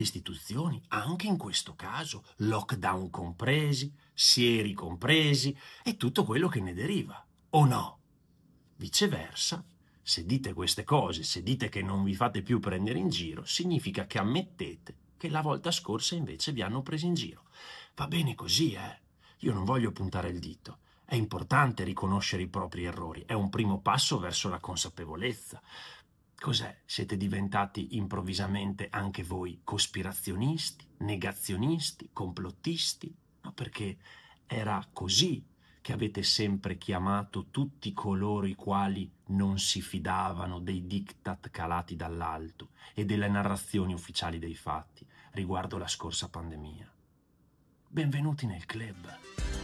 istituzioni, anche in questo caso, lockdown compresi, sieri compresi e tutto quello che ne deriva, o no? Viceversa, se dite queste cose, se dite che non vi fate più prendere in giro, significa che ammettete che la volta scorsa invece vi hanno preso in giro. Va bene così, eh? Io non voglio puntare il dito. È importante riconoscere i propri errori, è un primo passo verso la consapevolezza. Cos'è? Siete diventati improvvisamente anche voi cospirazionisti, negazionisti, complottisti? No, perché era così che avete sempre chiamato tutti coloro i quali non si fidavano dei diktat calati dall'alto e delle narrazioni ufficiali dei fatti riguardo la scorsa pandemia. Benvenuti nel club.